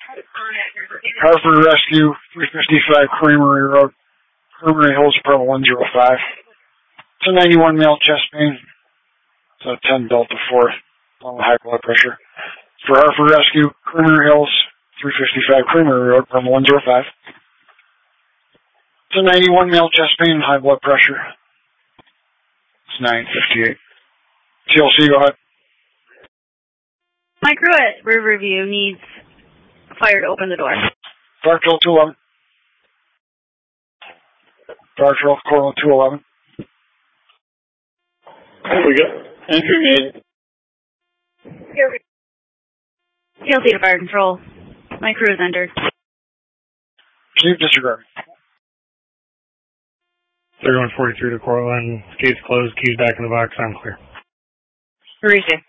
Hartford Rescue, 355 Creamery Road, Creamery Hills, Apartment 105. It's a 91 male chest pain. It's a 10 Delta 4, along with high blood pressure. For Hartford Rescue, Creamery Hills, 355 Creamery Road, Apartment 105. It's a 91 male chest pain and high blood pressure. It's 958. TLC, go ahead. My crew at Riverview needs fire to open the door. Fire Patrol 211. Fire Patrol Cortland 211. We got entry made. TLC to fire control. My crew has entered. Can you disregard? 3143 to Cortland. Gates closed. Keys back in the box. I'm clear. Receive.